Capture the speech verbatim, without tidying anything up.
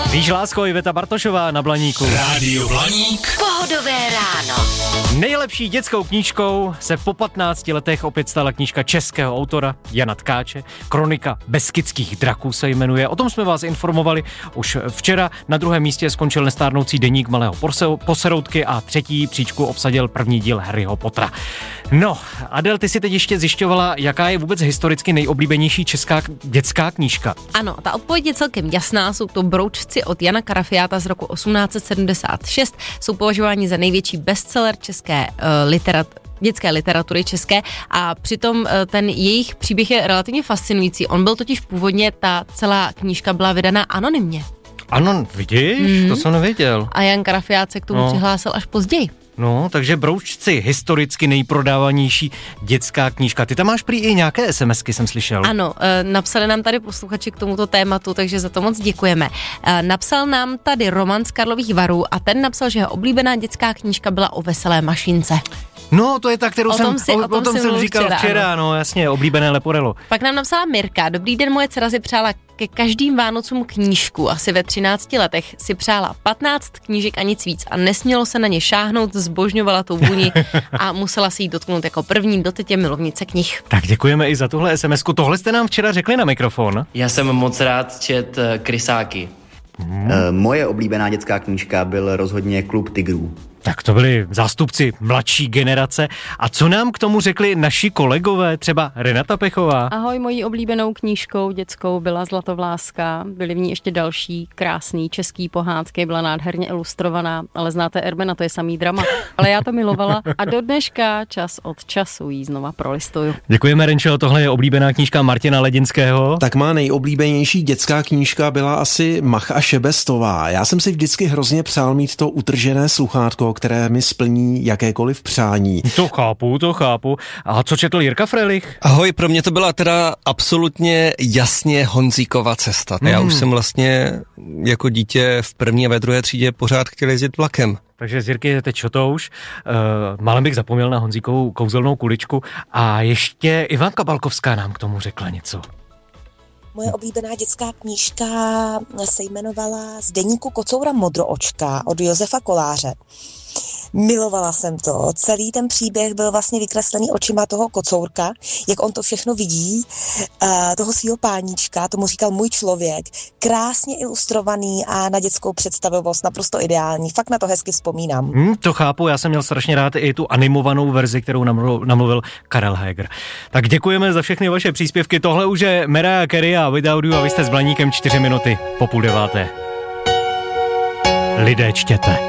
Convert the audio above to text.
Víš, lásko, Iveta Bartošová na Blaníku. Rádio Blaník. Pohodové ráno. Nejlepší dětskou knížkou se po patnácti letech opět stala knížka českého autora Jana Tkáče. Kronika Beskydských draků se jmenuje. O tom jsme vás informovali už včera. Na druhém místě skončil nestárnoucí deník malého poseroutky a třetí příčku obsadil první díl Harryho Pottera. No, Adel, ty si teď ještě zjišťovala, jaká je vůbec historicky nejoblíbenější česká dětská knížka. Ano, ta odpověď je celkem jasná. Jsou to Broučci od Jana Karafiáta z roku osmnáct set sedmdesát šest. Jsou považováni za největší bestseller české uh, literatury. dětské literatury české a přitom ten jejich příběh je relativně fascinující. On byl totiž původně, ta celá knížka byla vydaná anonymně. Ano, vidíš? Mm. To jsem nevěděl. A Jan Karafiát se k tomu no. přihlásil až později. No, takže Broučci, historicky nejprodávanější dětská knížka. Ty tam máš prý i nějaké SMSky, jsem slyšel. Ano, e, napsali nám tady posluchači k tomuto tématu, takže za to moc děkujeme. E, napsal nám tady Roman z Karlových Varů a ten napsal, že jeho oblíbená dětská knížka byla o veselé mašince. No, to je ta, kterou o jsem, si, o, o tom o tom jsem říkal včera, včera no jasně, oblíbené Leporello. Pak nám napsala Mirka, dobrý den, moje dcera si přála ke každým Vánocům knížku, asi ve třinácti letech si přála patnáct knížek a nic víc a nesmělo se na ně šáhnout, zbožňovala tu vůni a musela si jí dotknout jako první, doteď je milovnice knih. Tak děkujeme i za tuhle SMSku, tohle jste nám včera řekli na mikrofon. Já jsem moc rád čet Krysáky. Hmm. E, moje oblíbená dětská knížka byl rozhodně Klub tigrů. Tak to byli zástupci mladší generace. A co nám k tomu řekli naši kolegové, třeba Renata Pechová? Ahoj, mojí oblíbenou knížkou dětskou byla Zlatovláska. Byly v ní ještě další krásný český pohádky, byla nádherně ilustrovaná, ale znáte Erbena, to je samý drama. Ale já to milovala a do dneška čas od času jí znova prolistuju. Děkujeme, Renčo, tohle je oblíbená knížka Martina Ledinského. Tak má nejoblíbenější dětská knížka byla asi Mach a Šebestová. Já jsem si vždycky hrozně přál mít to utržené sluchátko, které mi splní jakékoliv přání. To chápu, to chápu. A co četl Jirka Frelich? Ahoj, pro mě to byla teda absolutně jasně Honzíkova cesta. Hmm. Já už jsem vlastně jako dítě v první a ve druhé třídě pořád chtěl jezdit vlakem. Takže z Jirky je teď šotouš. Uh, málem bych zapomněl na Honzíkovou kouzelnou kuličku. A ještě Ivanka Balkovská nám k tomu řekla něco. Moje oblíbená dětská knížka se jmenovala Z deníku kocoura Modroočka od Josefa Koláře. Milovala jsem to. Celý ten příběh byl vlastně vykreslený očima toho kocourka, jak on to všechno vidí, toho svýho páníčka, tomu říkal Můj člověk. Krásně ilustrovaný a na dětskou představivost naprosto ideální. Fakt na to hezky vzpomínám. Hmm, to chápu, já jsem měl strašně rád i tu animovanou verzi, kterou namluvil, namluvil Karel Heger. Tak děkujeme za všechny vaše příspěvky. Tohle už je Mariah Carey a Without You a vy jste s Blaníkem čtyři minuty po půl deváté. Lidé, čtěte.